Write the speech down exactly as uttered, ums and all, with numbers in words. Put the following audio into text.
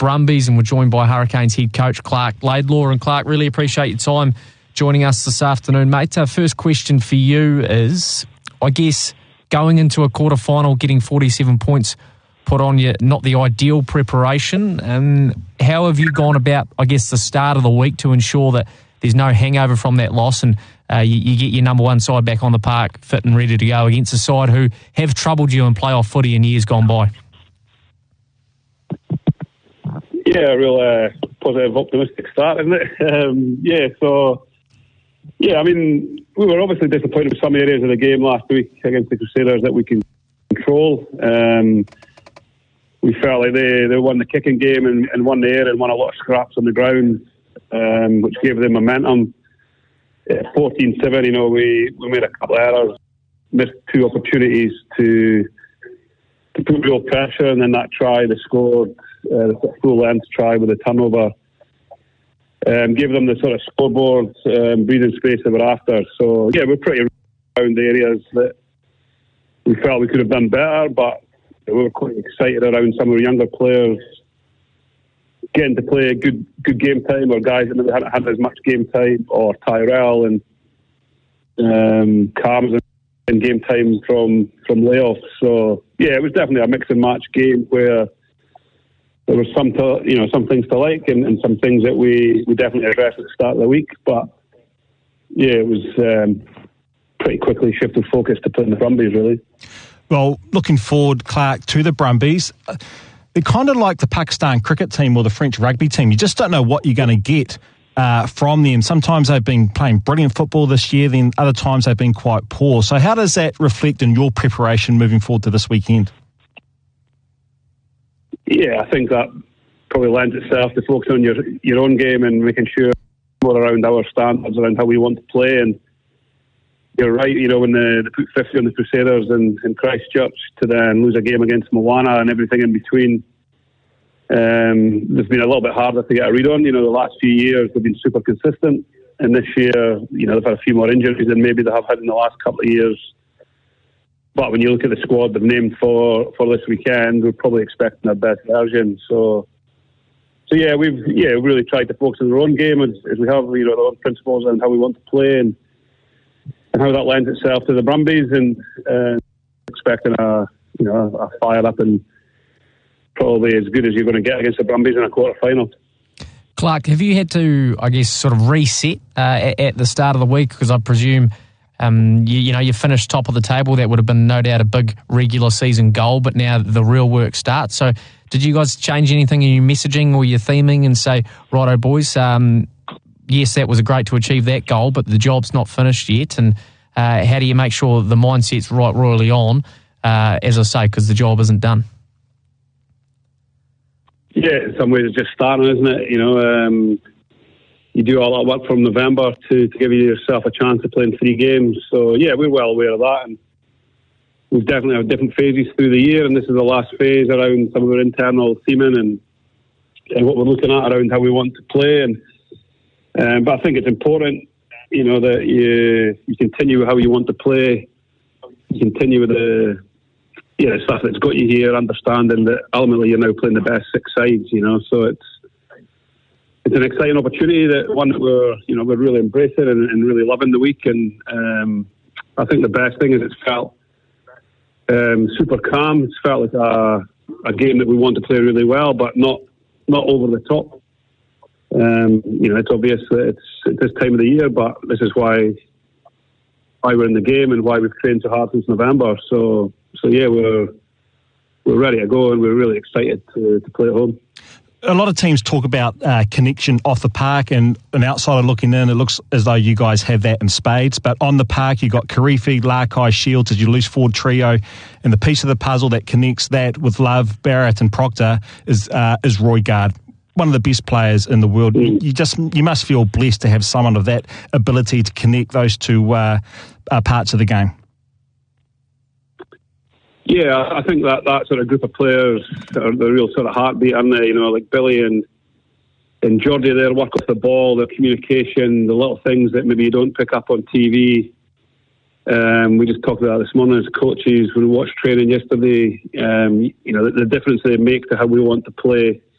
Brumbies, and we're joined by Hurricanes head coach Clark Laidlaw. And Clark, really appreciate your time joining us this afternoon, mate. Our first question for you is, I guess, going into a quarter final, getting forty-seven points put on you, not the ideal preparation. And how have you gone about, I guess, the start of the week to ensure that there's no hangover from that loss and uh, you, you get your number one side back on the park fit and ready to go against a side who have troubled you in playoff footy in years gone by? Yeah, a real uh, positive, optimistic start, isn't it? Um, yeah, so, yeah, I mean, we were obviously disappointed with some areas of the game last week against the Crusaders that we can control. Um, we felt like they, they won the kicking game and, and won the air and won a lot of scraps on the ground, um, which gave them momentum. fourteen seven, you know, we, we made a couple of errors, missed two opportunities to to put real pressure, and then that try they scored, uh, the full length try with a turnover, um, gave them the sort of scoreboard um, breathing space they were after. So yeah, we're pretty around the areas that we felt we could have done better, but we were quite excited around some of the younger players getting to play a good good game time, or guys that hadn't had as much game time, or Tyrell and um, Carms in game time from, from layoffs. So yeah, it was definitely a mix and match game where there was some to, you know some things to like and, and some things that we, we definitely addressed at the start of the week. But yeah, it was um, pretty quickly shifted focus to playing the Brumbies, really. Well, looking forward, Clark, to the Brumbies. They're kind of like the Pakistan cricket team or the French rugby team. You just don't know what you're going to get uh, from them. Sometimes they've been playing brilliant football this year, then other times they've been quite poor. So how does that reflect in your preparation moving forward to this weekend? Yeah, I think that probably lends itself to focus on your your own game and making sure more around our standards, around how we want to play. And you're right, you know, when they, they put fifty on the Crusaders in, in Christchurch to then lose a game against Moana and everything in between, um, there's been a little bit harder to get a read on. You know, the last few years they've been super consistent, and this year, you know, they've had a few more injuries than maybe they have had in the last couple of years. But when you look at the squad they've named for, for this weekend, we're probably expecting their best version. So, so yeah, we've yeah really tried to focus on our own game as, as we have, you know, our own principles and how we want to play, and and how that lends itself to the Brumbies, and uh, expecting a you know a fire up and probably as good as you're going to get against the Brumbies in a quarter final. Clark, have you had to, I guess, sort of reset uh, at, at the start of the week? Because I presume um, you, you know you finished top of the table. That would have been no doubt a big regular season goal, but now the real work starts. So, did you guys change anything in your messaging or your theming and say, righto, boys? Um, Yes, that was great to achieve that goal, but the job's not finished yet. And uh, how do you make sure the mindset's right royally on, uh, as I say, because the job isn't done? Yeah, in some ways it's just starting, isn't it? You know, um, you do all that work from November to, to give yourself a chance to play in three games. So, yeah, we're well aware of that. And we've definitely had different phases through the year, and this is the last phase around some of our internal theming and, and what we're looking at around how we want to play. And Um, but I think it's important, you know, that you you continue with how you want to play, you continue with the you know, stuff that's got you here, understanding that ultimately you're now playing the best six sides, you know. So it's it's an exciting opportunity, that one that we're you know we're really embracing and, and really loving the week. And um, I think the best thing is it's felt um, super calm. It's felt like a a game that we want to play really well, but not not over the top. Um, you know, it's obvious that it's at this time of the year, but this is why why we're in the game and why we've trained so hard since November. So, so yeah, we're we're ready to go, and we're really excited to, to play at home. A lot of teams talk about uh, connection off the park, and an outsider looking in, it looks as though you guys have that in spades. But on the park, you've got Karifi, Larkai, Shields as your loose forward trio, and the piece of the puzzle that connects that with Love, Barrett and Proctor is uh, is Roy Gard, one of the best players in the world. Mm. You just you must feel blessed to have someone of that ability to connect those two uh, uh, parts of the game. Yeah, I think that, that sort of group of players are the real sort of heartbeat, aren't they? You know, like Billy and and Geordie, their work off the ball, their communication, the little things that maybe you don't pick up on T V. Um, we just talked about that this morning as coaches. We watched training yesterday. Um, you know, the, the difference they make to how we want to play.